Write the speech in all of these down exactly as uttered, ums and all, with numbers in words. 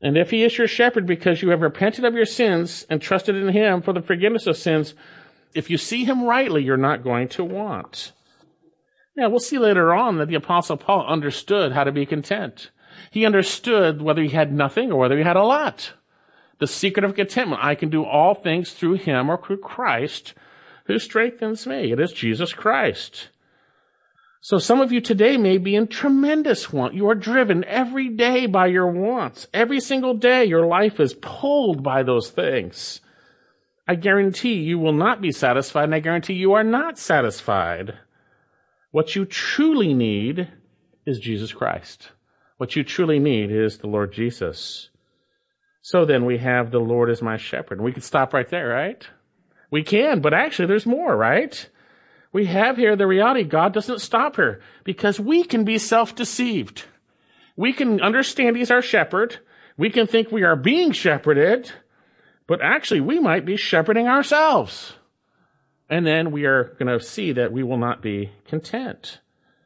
And if he is your shepherd because you have repented of your sins and trusted in him for the forgiveness of sins, if you see him rightly, you're not going to want. Now, we'll see later on that the Apostle Paul understood how to be content. He understood whether he had nothing or whether he had a lot. The secret of contentment, I can do all things through him or through Christ who strengthens me. It is Jesus Christ. So some of you today may be in tremendous want. You are driven every day by your wants. Every single day your life is pulled by those things. I guarantee you will not be satisfied, and I guarantee you are not satisfied. What you truly need is Jesus Christ. What you truly need is the Lord Jesus. So then we have the Lord as my shepherd. We can stop right there, right? We can, but actually there's more, right? We have here the reality God doesn't stop here because we can be self-deceived. We can understand he's our shepherd. We can think we are being shepherded, but actually we might be shepherding ourselves. And then we are going to see that we will not be content.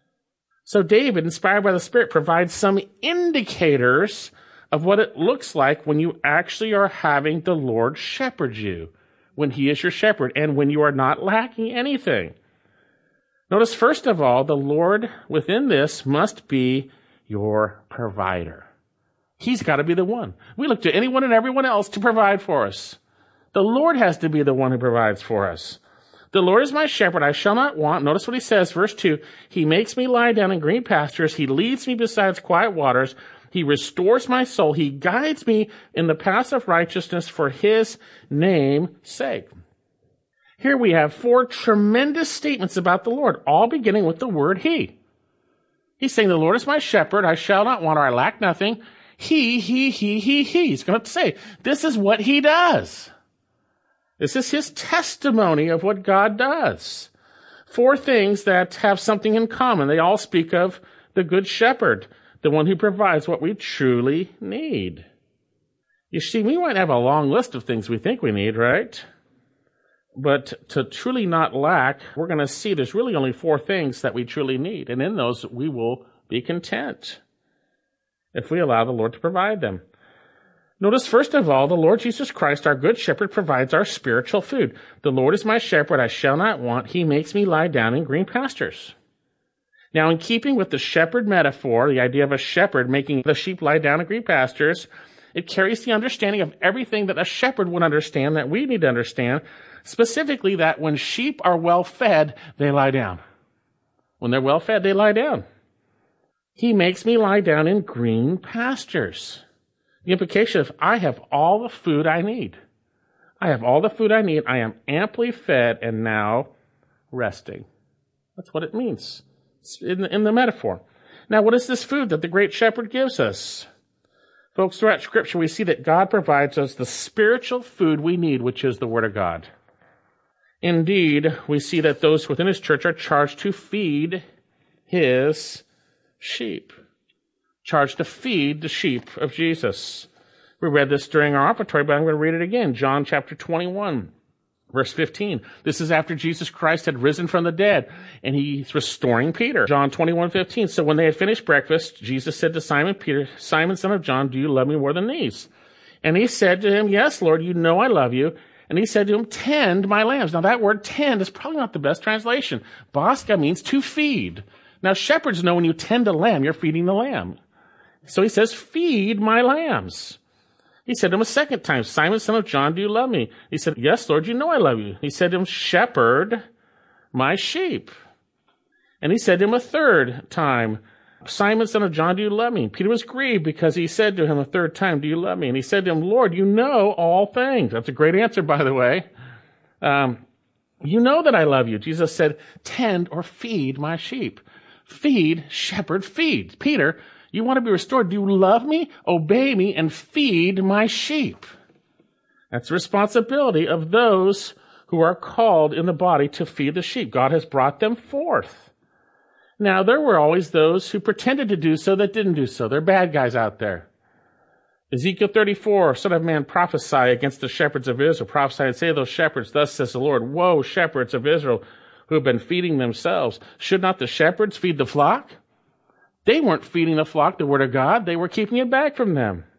So David, inspired by the Spirit, provides some indicators of what it looks like when you actually are having the Lord shepherd you, when he is your shepherd, and when you are not lacking anything. Notice, first of all, the Lord within this must be your provider. He's got to be the one. We look to anyone and everyone else to provide for us. The Lord has to be the one who provides for us. The Lord is my shepherd, I shall not want. Notice what he says, verse two. He makes me lie down in green pastures. He leads me beside quiet waters. He restores my soul. He guides me in the paths of righteousness for his name's sake. Here we have four tremendous statements about the Lord, all beginning with the word he. He's saying, the Lord is my shepherd, I shall not want, or I lack nothing. He, he, he, he, he. He's going to say, this is what he does. This is his testimony of what God does. Four things that have something in common. They all speak of the good shepherd, the one who provides what we truly need. You see, we might have a long list of things we think we need, right? But to truly not lack, we're going to see there's really only four things that we truly need. And in those, we will be content if we allow the Lord to provide them. Notice, first of all, the Lord Jesus Christ, our good shepherd, provides our spiritual food. The Lord is my shepherd, I shall not want. He makes me lie down in green pastures. Now, in keeping with the shepherd metaphor, the idea of a shepherd making the sheep lie down in green pastures, it carries the understanding of everything that a shepherd would understand, that we need to understand, specifically that when sheep are well fed, they lie down. When they're well fed, they lie down. He makes me lie down in green pastures. The implication is I have all the food I need. I have all the food I need. I am amply fed and now resting. That's what it means in the, in the metaphor. Now, what is this food that the great shepherd gives us? Folks, throughout Scripture, we see that God provides us the spiritual food we need, which is the Word of God. Indeed, we see that those within his church are charged to feed his sheep. Charged to feed the sheep of Jesus. We read this during our offertory, but I'm going to read it again. John chapter twenty-one, verse fifteen. This is after Jesus Christ had risen from the dead, and he's restoring Peter. John twenty-one, fifteen. So when they had finished breakfast, Jesus said to Simon Peter, Simon, son of John, do you love me more than these? And he said to him, yes, Lord, you know I love you. And he said to him, tend my lambs. Now that word tend is probably not the best translation. Bosca means to feed. Now shepherds know when you tend a lamb, you're feeding the lamb. So he says, feed my lambs. He said to him a second time, Simon, son of John, do you love me? He said, yes, Lord, you know I love you. He said to him, shepherd my sheep. And he said to him a third time, Simon, son of John, do you love me? Peter was grieved because he said to him a third time, do you love me? And he said to him, Lord, you know all things. That's a great answer, by the way. Um, you know that I love you. Jesus said, tend or feed my sheep. Feed, shepherd, feed. Peter, you want to be restored. Do you love me? Obey me and feed my sheep. That's the responsibility of those who are called in the body to feed the sheep. God has brought them forth. Now, there were always those who pretended to do so that didn't do so. There are bad guys out there. Ezekiel thirty-four, Son of man, prophesy against the shepherds of Israel. Prophesy and say to those shepherds, thus says the Lord, woe, shepherds of Israel who have been feeding themselves. Should not the shepherds feed the flock? They weren't feeding the flock the word of God. They were keeping it back from them.